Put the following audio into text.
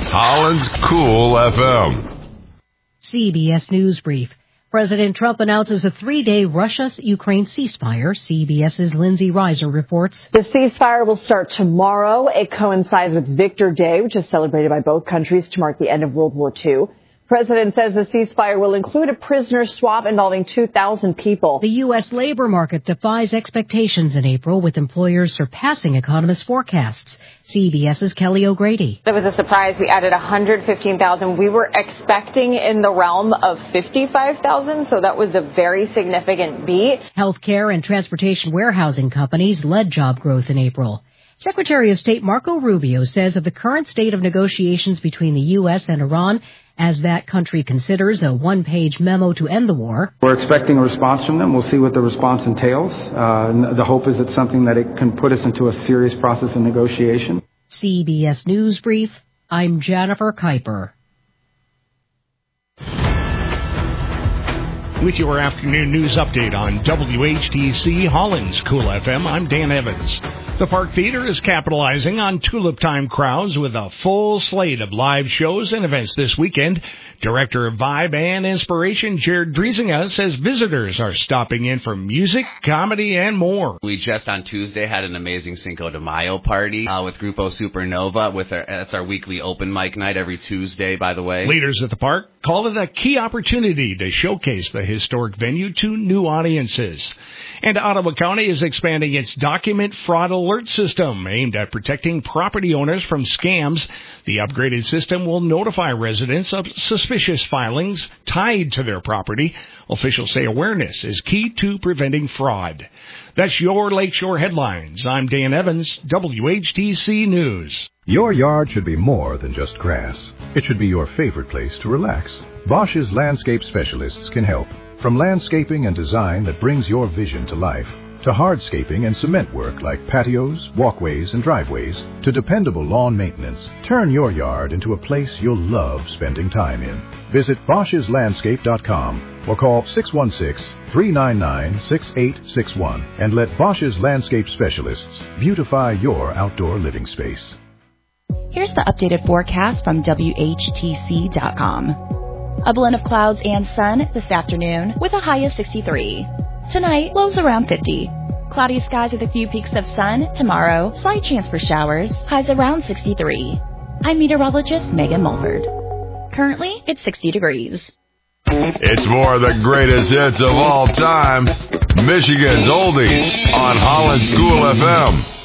Holland's Cool FM. CBS News Brief. President Trump announces a 3-day Russia-Ukraine ceasefire. CBS's Lindsay Reiser reports. The ceasefire will start tomorrow. It coincides with Victor Day, which is celebrated by both countries to mark the end of World War II. President says the ceasefire will include a prisoner swap involving 2,000 people. The U.S. labor market defies expectations in April, with employers surpassing economists' forecasts. CBS's Kelly O'Grady. It was a surprise. We added 115,000. We were expecting in the realm of 55,000, so that was a very significant beat. Healthcare and transportation warehousing companies led job growth in April. Secretary of State Marco Rubio says of the current state of negotiations between the U.S. and Iran, as that country considers a one-page memo to end the war. We're expecting a response from them. We'll see what the response entails. The hope is it's something that it can put us into a serious process of negotiation. CBS News Brief, I'm Jennifer Kuiper. With your afternoon news update on WHTC Holland's Cool FM, I'm Dan Evans. The Park Theater is capitalizing on Tulip Time crowds with a full slate of live shows and events this weekend. Director of Vibe and Inspiration Jared Driesinga says visitors are stopping in for music, comedy, and more. We just on Tuesday had an amazing Cinco de Mayo party with Grupo Supernova. That's our weekly open mic night every Tuesday, by the way. Leaders at the park call it a key opportunity to showcase the historic venue to new audiences. And Ottawa County is expanding its document fraud alert system aimed at protecting property owners from scams. The upgraded system will notify residents of suspicious filings tied to their property. Officials say awareness is key to preventing fraud. That's your Lakeshore Headlines. I'm Dan Evans, WHTC News. Your yard should be more than just grass. It should be your favorite place to relax. Bosch's landscape specialists can help. From landscaping and design that brings your vision to life, to hardscaping and cement work like patios, walkways, and driveways, to dependable lawn maintenance, turn your yard into a place you'll love spending time in. Visit Bosch'sLandscape.com or call 616-399-6861 and let Bosch's Landscape Specialists beautify your outdoor living space. Here's the updated forecast from WHTC.com. A blend of clouds and sun this afternoon with a high of 63. Tonight, lows around 50. Cloudy skies with a few peaks of sun. Tomorrow, slight chance for showers. Highs around 63. I'm meteorologist Megan Mulford. Currently, it's 60 degrees. It's more of the greatest hits of all time. Michigan's Oldies on Holland's Cool FM.